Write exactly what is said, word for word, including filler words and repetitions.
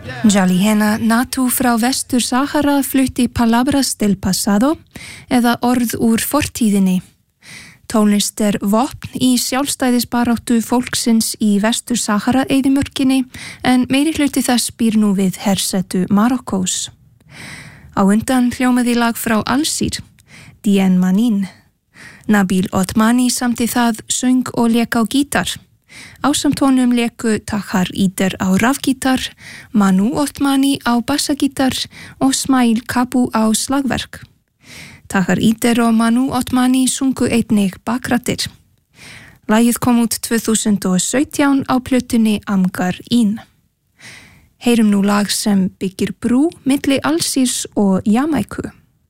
Jalihena Natu frá Vestur Sahara flutti Palabras del Pasado eða orð úr fortíðinni. Tónlist er vopn í sjálfstæðisbaráttu fólksins í Vestur Sahara eyðimörkinni en meiri hluti þess býr nú við hersetu Marokkós. Á undan hljómaði lag frá Alsír, Dien Manin. Nabil Otmani samti það, söng og lék á gítar. Ásamt honum léku Tahar Ider á rafgítar, Manu Otmani á bassagítar og Smail Kabu á slagverk. Tahar Ider og Manu Otmani sungu einnig bakrættir. Lagið kom út tvö þúsund og sautján á plötunni Amgar Ín. Heyrum nú lag sem byggir brú milli Alsírs og Jamaiku.